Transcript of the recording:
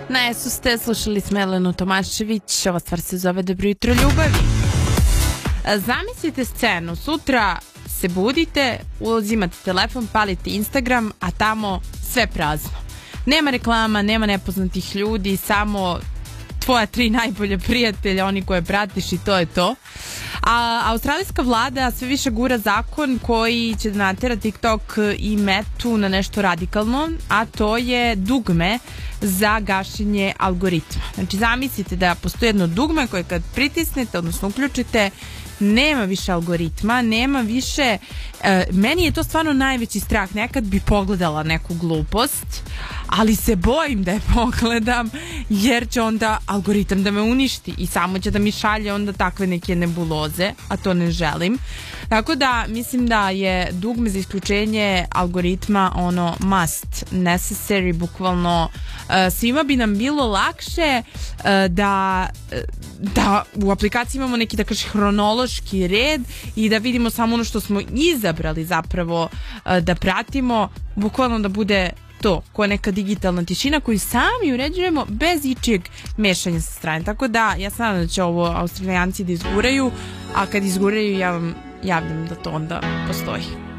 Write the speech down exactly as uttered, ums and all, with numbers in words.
Na Esu ste slušali Smelenu Tomašević, ova stvar se zove Dobro jutro ljubavi. Zamislite scenu, sutra se budite, uzimate telefon, palite Instagram, a tamo sve prazno. Nema reklama, nema nepoznatih ljudi, samo tvoja tri najbolje prijatelja, oni koje pratiš i to je to. A australijska vlada sve više gura zakon koji će natera TikTok i Metu na nešto radikalno, a to je dugme za gašenje algoritma. Znači zamislite da postoji jedno dugme koje kad pritisnete, odnosno uključite, nema više algoritma, nema više, e, meni je to stvarno najveći strah. Nekad bi pogledala neku glupost, ali se bojim da je pogledam, jer će onda algoritam da me uništi i samo će da mi šalje onda takve neke nebuloze, a to ne želim. Tako da mislim da je dugme za isključenje algoritma ono must, necessary, bukvalno e, svima bi nam bilo lakše e, da, da u aplikaciji imamo neki, da kaže, hronološki red i da vidimo samo ono što smo izabrali zapravo e, da pratimo, bukvalno da bude to, koja neka digitalna tišina koju sami uređujemo bez ičijeg mešanja sa strane. Tako da ja sam da će ovo Australijanci da izguraju, a kad izguraju ja vam javljam da to onda postoji.